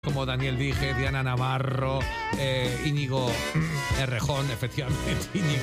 Como Daniel Dije, Diana Navarro, Íñigo Errejón, efectivamente,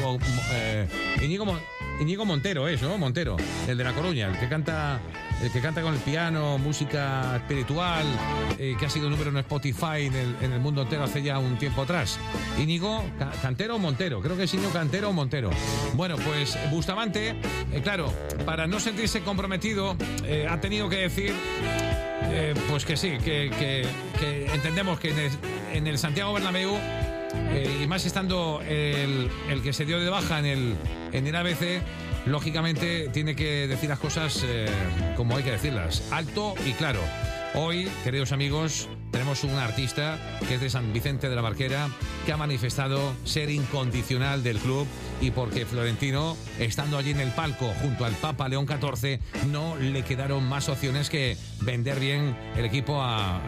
Íñigo Montero es, ¿no? Montero, el de La Coruña, el que canta con el piano, música espiritual, que ha sido número uno en Spotify en el mundo entero hace ya un tiempo atrás. Íñigo, ¿Cantero o Montero? Creo que es Íñigo Cantero o Montero. Bueno, pues Bustamante, claro, para no sentirse comprometido, ha tenido que decir... pues que sí, que entendemos que en el Santiago Bernabéu, y más estando el que se dio de baja en el ABC, lógicamente tiene que decir las cosas como hay que decirlas, alto y claro. Hoy, queridos amigos, tenemos un artista que es de San Vicente de la Barquera, que ha manifestado ser incondicional del club, y porque Florentino, estando allí en el palco junto al Papa León XIV, no le quedaron más opciones que vender bien el equipo a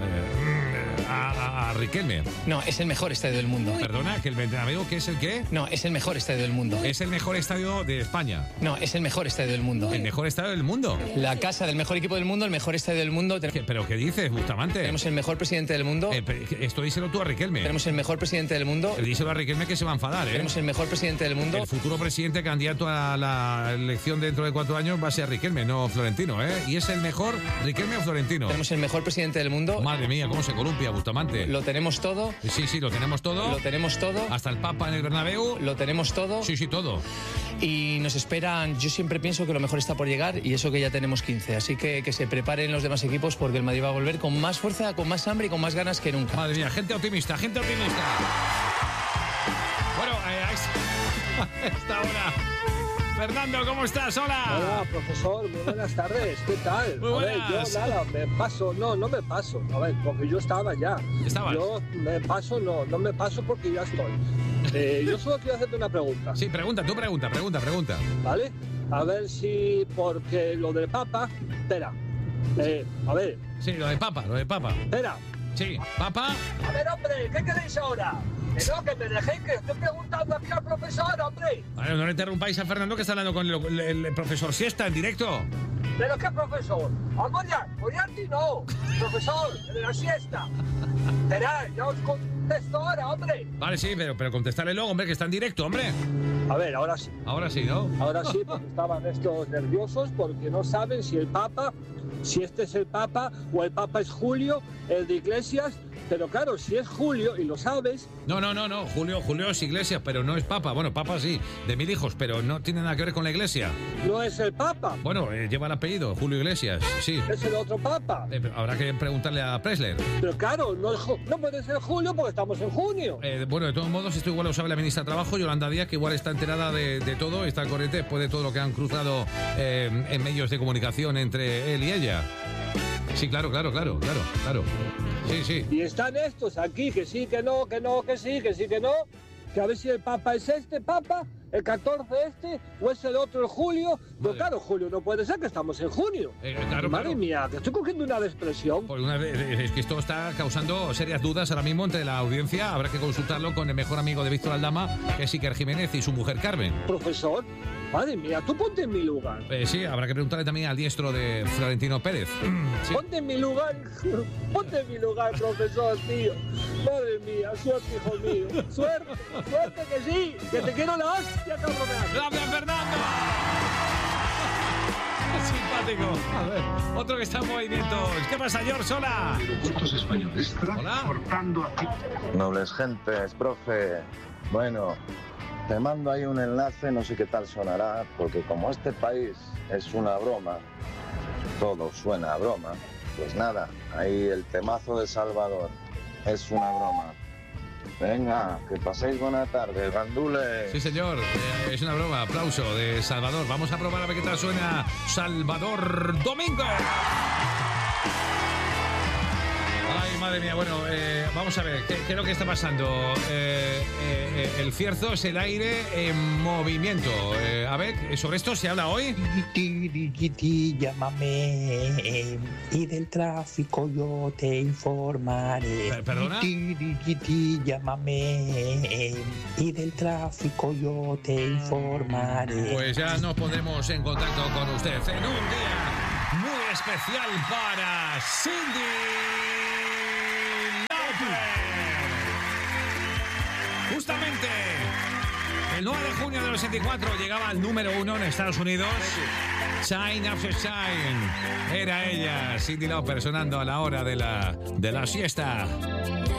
Riquelme. No, es el mejor estadio del mundo. Perdona, que el Bernabéu, ¿qué es el qué? No, es el mejor estadio del mundo. Es el mejor estadio de España. No, es el mejor estadio del mundo. ¿El mejor estadio del mundo? La casa del mejor equipo del mundo, el mejor estadio del mundo. ¿Pero qué dices, Bustamante? Tenemos el mejor presidente del mundo. Esto díselo tú a Riquelme. Tenemos el mejor presidente del mundo. Díselo a Riquelme, que se va a enfadar, ¿eh? Tenemos el mejor presidente del mundo. El futuro presidente candidato a la elección dentro de 4 años va a ser Riquelme, no Florentino, ¿eh? ¿Y es el mejor Riquelme o Florentino? Tenemos el mejor presidente del mundo. Madre mía, cómo se columpia, Bustamante. Lo tenemos todo. Sí, lo tenemos todo. Lo tenemos todo. Hasta el Papa en el Bernabéu. Lo tenemos todo. Sí, todo. Y nos esperan, yo siempre pienso que lo mejor está por llegar, y eso que ya tenemos 15. Así que se preparen los demás equipos, porque el Madrid va a volver con más fuerza, con más hambre y con más ganas que nunca. Madre mía, gente optimista, gente optimista. Bueno, a esta hora. Fernando, ¿cómo estás? Hola. Hola, profesor, muy buenas tardes. ¿Qué tal? Muy buenas. A ver, yo nada, me paso. No me paso. A ver, porque yo estaba ya. ¿Estabas? Yo me paso, no me paso porque ya estoy. Yo solo quiero hacerte una pregunta. Sí, pregunta. ¿Vale? A ver si, porque lo del Papa... Espera. A ver. Sí, lo del Papa. Espera. Sí, Papa. A ver, hombre, ¿qué queréis ahora? Que me dejéis, que estoy preguntando aquí al profesor, hombre. Vale, no le interrumpáis a Fernando, que está hablando con el profesor Siesta en directo. ¿Pero qué profesor? Moriarty no. Profesor, el de la siesta. Espera, ya os contesto ahora, hombre. Vale, sí, pero contestarle luego, hombre, que está en directo, hombre. A ver, ahora sí. Ahora sí, ¿no? Ahora sí, porque estaban estos nerviosos porque no saben si este es el Papa o el Papa es Julio, el de Iglesias. Pero claro, si es Julio y lo sabes... No. Julio es Iglesias, pero no es Papa. Bueno, Papa sí, de 1000 hijos, pero no tiene nada que ver con la Iglesia. No es el Papa. Bueno, lleva el apellido, Julio Iglesias, sí. Es el otro Papa. Habrá que preguntarle a Presler. Pero claro, no puede ser Julio porque estamos en junio. Bueno, de todos modos, esto igual lo sabe la ministra de Trabajo, Yolanda Díaz, que igual está enterada de todo, está al corriente después de todo lo que han cruzado en medios de comunicación entre él y ella. Sí, claro. Sí. Y están estos aquí, que sí, que no, que sí, que no. Que a ver si el Papa es este Papa, el 14 o es el otro, el Julio. Pero claro, Julio no puede ser, que estamos en junio. Madre mía, que estoy cogiendo una expresión. Por una vez, es que esto está causando serias dudas ahora mismo entre la audiencia. Habrá que consultarlo con el mejor amigo de Víctor Aldama, que es Iker Jiménez, y su mujer Carmen. Profesor, madre mía, tú ponte en mi lugar. Sí, habrá que preguntarle también al diestro de Florentino Pérez. Sí. Ponte en mi lugar, profesor, tío. Madre mía, suerte, hijo mío. Suerte que sí, que te quiero la hostia, cabrón. ¡Gracias, Fernando! Simpático. A ver, otro que está en movimiento. ¿Qué pasa, George? Hola. Hola. Nobles gentes, profe. Bueno, te mando ahí un enlace, no sé qué tal sonará, porque como este país es una broma, todo suena a broma, pues nada, ahí el temazo de Salvador es una broma. Venga, que paséis buena tarde, gandules. Sí, señor, es una broma. Aplauso de Salvador. Vamos a probar a ver qué tal suena Salvador Domingo. Ay, madre mía, bueno, vamos a ver, ¿qué es lo que está pasando? El cierzo es el aire en movimiento. A ver, ¿sobre esto se habla hoy? Llámame y del tráfico yo te informaré. ¿Perdona? Llámame y del tráfico yo te informaré. Pues ya nos pondremos en contacto con usted en un día muy especial para Cindy. Justamente el 9 de junio del 84 llegaba al número 1 en Estados Unidos. Shine After Shine. Era ella, Cyndi Lauper, sonando a la hora de la siesta.